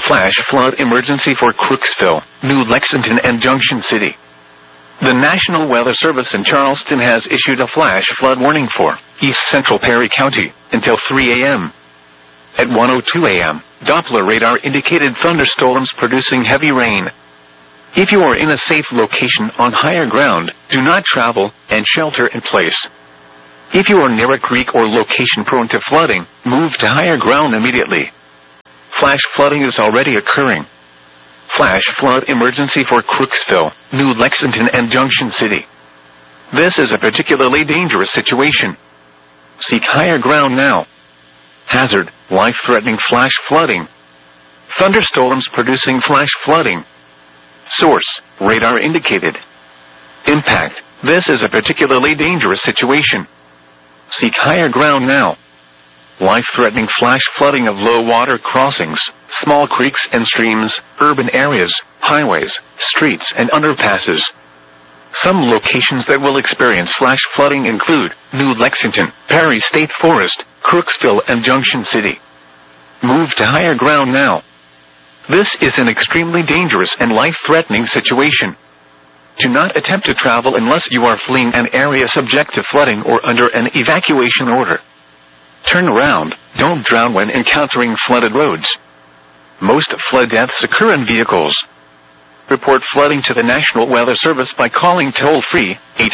Flash flood emergency for Crooksville, New Lexington, and Junction City. The National Weather Service in Charleston has issued a flash flood warning for East Central Perry County until 3 a.m. At 1:02 a.m., Doppler radar indicated thunderstorms producing heavy rain. If you are in a safe location on higher ground, do not travel and shelter in place. If you are near a creek or location prone to flooding, move to higher ground immediately. Flash flooding is already occurring. Flash flood emergency for Crooksville, New Lexington, and Junction City. This is a particularly dangerous situation. Seek higher ground now. Hazard, life-threatening flash flooding. Thunderstorms producing flash flooding. Source, radar indicated. Impact, this is a particularly dangerous situation. Seek higher ground now. Life-threatening flash flooding of low water crossings, small creeks and streams, urban areas, highways, streets, and underpasses. Some locations that will experience flash flooding include New Lexington, Perry State Forest, Crooksville, and Junction City. Move to higher ground now. This is an extremely dangerous and life-threatening situation. Do not attempt to travel unless you are fleeing an area subject to flooding or under an evacuation order. Turn around. Don't drown when encountering flooded roads. Most flood deaths occur in vehicles. Report flooding to the National Weather Service by calling toll-free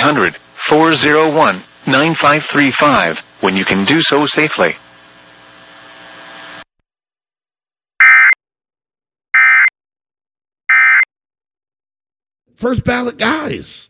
800-401-9535 when you can do so safely. First ballot guys.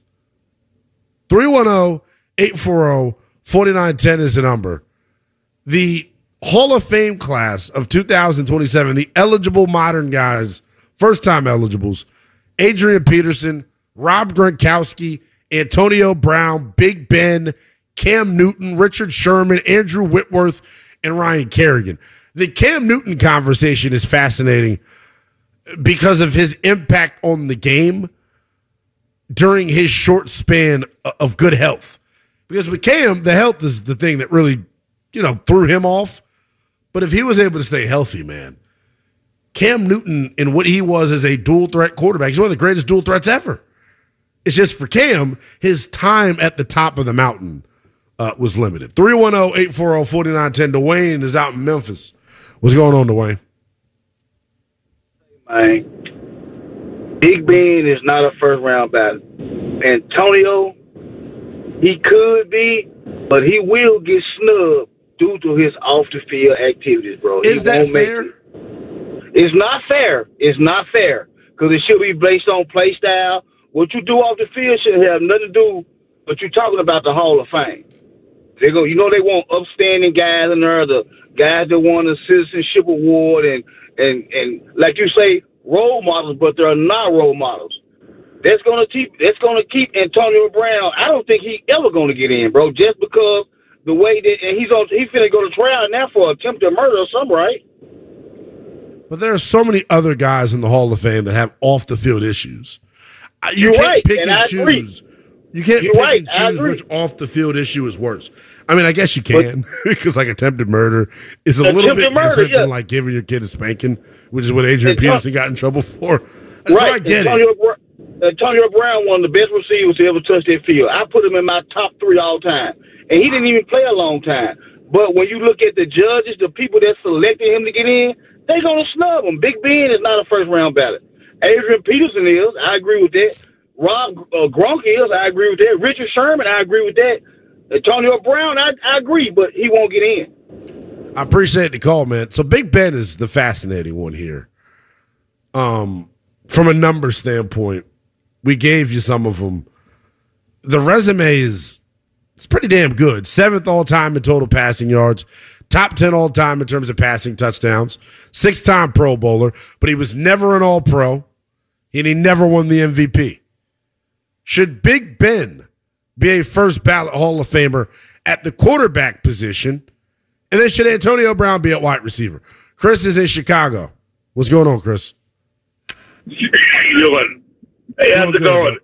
310-840-4910 is the number. The Hall of Fame class of 2027, the eligible modern guys, first-time eligibles, Adrian Peterson, Rob Gronkowski, Antonio Brown, Big Ben, Cam Newton, Richard Sherman, Andrew Whitworth, and Ryan Kerrigan. The Cam Newton conversation is fascinating because of his impact on the game during his short span of good health. Because with Cam, the health is the thing that really, threw him off. But if he was able to stay healthy, man, Cam Newton and what he was as a dual threat quarterback, he's one of the greatest dual threats ever. It's just for Cam, his time at the top of the mountain was limited. 310-840-4910. Dwayne is out in Memphis. What's going on, Dwayne? Man, Big Ben is not a first-round ballot. Antonio, he could be, but he will get snubbed due to his off-the-field activities, bro. Is that fair? It's not fair. It's not fair because it should be based on play style. What you do off the field should have nothing to do with you talking about the Hall of Fame. They want upstanding guys in there, the guys that won the citizenship award and like you say, role models, but they're not role models. That's gonna keep Antonio Brown. I don't think he ever gonna get in, bro, just because the way that and he's finna go to trial now for attempted murder or something, right? But there are so many other guys in the Hall of Fame that have off the field issues. You You're can't right, pick and choose. agree. You can't You're pick right, and I choose agree. which off the field issue is worse. I mean, I guess you can because like attempted murder is a little bit different than like giving your kid a spanking, which is what Adrian Peterson got in trouble for. So Right. I get Antonio Brown, one of the best receivers to ever touch that field. I put him in my top 3 all time. And he didn't even play a long time. But when you look at the judges, the people that selected him to get in, they're going to snub him. Big Ben is not a first-round ballot. Adrian Peterson is. I agree with that. Rob Gronk is. I agree with that. Richard Sherman, I agree with that. Antonio Brown, I agree, but he won't get in. I appreciate the call, man. So Big Ben is the fascinating one here. From a number standpoint, we gave you some of them. The resume it's pretty damn good. 7th all-time in total passing yards. Top 10 all-time in terms of passing touchdowns. 6-time Pro Bowler, but he was never an All-Pro, and he never won the MVP. Should Big Ben be a first-ballot Hall of Famer at the quarterback position? And then should Antonio Brown be at wide receiver? Chris is in Chicago. What's going on, Chris? How you doing? Hey, how's it going?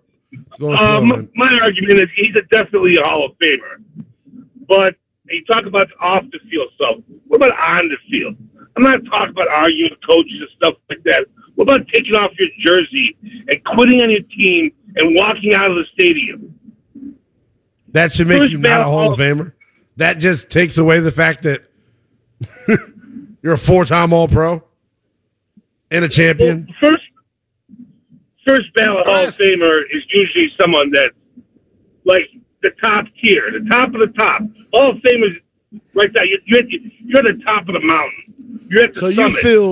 My argument is he's definitely a Hall of Famer. But you talk about off the field stuff. What about on the field? I'm not talking about arguing with coaches and stuff like that. What about taking off your jersey and quitting on your team and walking out of the stadium? That should make you not a Hall of Famer. That just takes away the fact that you're a 4-time All-Pro and a champion. Well, first ballot Hall of Famer is usually someone that's like the top tier, the top of the top. Hall of Famers, like that. You're at the top of the mountain. You're at the summit. You feel